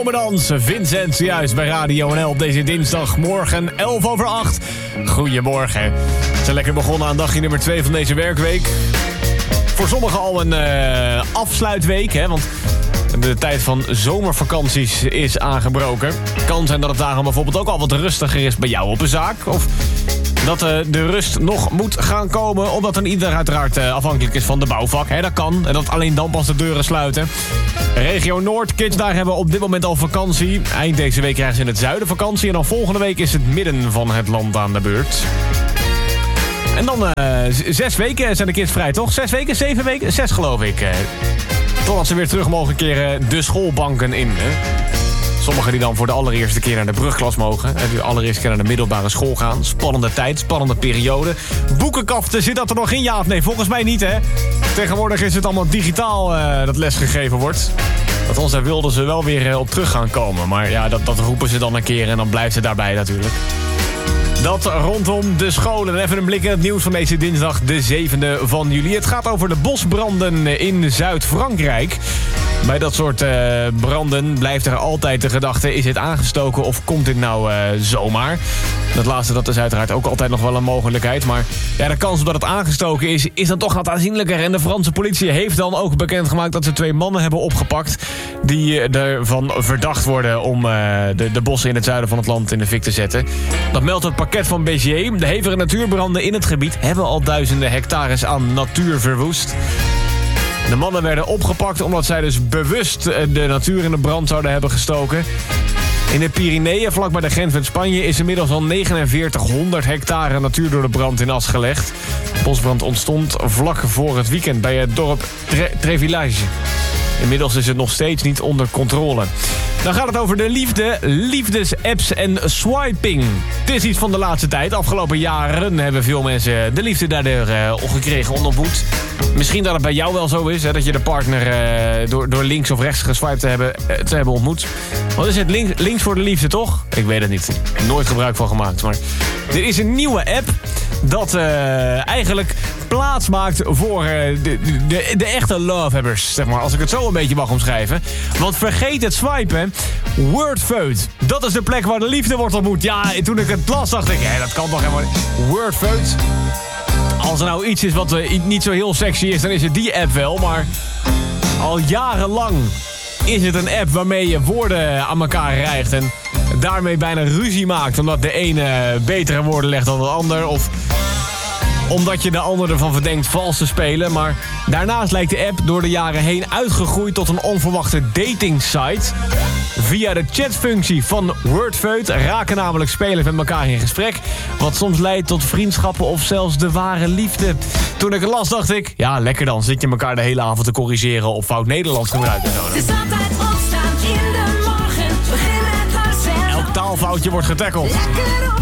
Zomerdans, Vincent, juist bij Radio NL op deze dinsdagmorgen 8:11. Goedemorgen. We zijn lekker begonnen aan dagje nummer 2 van deze werkweek. Voor sommigen al een afsluitweek, hè, want de tijd van zomervakanties is aangebroken. Kan zijn dat het daarom bijvoorbeeld ook al wat rustiger is bij jou op een zaak. Of dat de rust nog moet gaan komen, omdat een ieder uiteraard afhankelijk is van de bouwvak. Hè, dat kan, en dat alleen dan pas de deuren sluiten. Regio Noord, kids daar hebben op dit moment al vakantie. Eind deze week krijgen ze in het zuiden vakantie. En dan volgende week is het midden van het land aan de beurt. En dan 6 weken zijn de kids vrij, toch? 6 weken, 7 weken? 6 geloof ik. Totdat ze weer terug mogen keren de schoolbanken in. Hè? Sommigen die dan voor de allereerste keer naar de brugklas mogen. En de allereerste keer naar de middelbare school gaan. Spannende tijd, spannende periode. Boekenkaften, zit dat er nog in? Ja of nee? Volgens mij niet, hè? Tegenwoordig is het allemaal digitaal dat lesgegeven wordt. Althans, daar wilden ze wel weer op terug gaan komen. Maar ja, dat roepen ze dan een keer en dan blijft het daarbij natuurlijk. Dat rondom de scholen. Even een blik in het nieuws van deze dinsdag, de 7e van juli. Het gaat over de bosbranden in Zuid-Frankrijk. Bij dat soort branden blijft er altijd de gedachte: is het aangestoken of komt dit nou zomaar? Dat laatste, dat is uiteraard ook altijd nog wel een mogelijkheid. Maar ja, de kans op dat het aangestoken is dan toch wat aanzienlijker. En de Franse politie heeft dan ook bekendgemaakt dat ze 2 mannen hebben opgepakt die ervan verdacht worden om de bossen in het zuiden van het land in de fik te zetten. Dat meldt het parket van Béziers. De hevige natuurbranden in het gebied hebben al duizenden hectares aan natuur verwoest. De mannen werden opgepakt omdat zij dus bewust de natuur in de brand zouden hebben gestoken. In de Pyreneeën, vlakbij de grens met Spanje, is inmiddels al 4900 hectare natuur door de brand in as gelegd. De bosbrand ontstond vlak voor het weekend bij het dorp Trevillage. Inmiddels is het nog steeds niet onder controle. Dan gaat het over de liefde, liefdesapps en swiping. Het is iets van de laatste tijd. Afgelopen jaren hebben veel mensen de liefde daardoor gekregen, ontmoet. Misschien dat het bij jou wel zo is, hè, dat je de partner door links of rechts geswiped te hebben ontmoet. Wat is het? Links voor de liefde, toch? Ik weet het niet. Nooit gebruik van gemaakt. Maar er is een nieuwe app dat eigenlijk plaats maakt voor de echte lovehebbers, zeg maar. Als ik het zo een beetje mag omschrijven. Want vergeet het swipen. Wordfeud. Dat is de plek waar de liefde wordt ontmoet. Ja, toen ik het las, dacht ik, dat kan toch helemaal niet. Wordfeud. Als er nou iets is wat niet zo heel sexy is, dan is het die app wel. Maar al jarenlang is het een app waarmee je woorden aan elkaar rijgt en daarmee bijna ruzie maakt, omdat de ene betere woorden legt dan de ander, of omdat je de ander ervan verdenkt vals te spelen. Maar daarnaast lijkt de app door de jaren heen uitgegroeid tot een onverwachte datingsite. Via de chatfunctie van Wordfeud raken namelijk spelers met elkaar in gesprek, wat soms leidt tot vriendschappen of zelfs de ware liefde. Toen ik het las, dacht ik, ja, lekker dan. Zit je elkaar de hele avond te corrigeren op fout Nederlands gebruiken. Het is altijd opstaan in de morgen. Begin met Marcel. Elk taalfoutje wordt getackeld. Lekker op.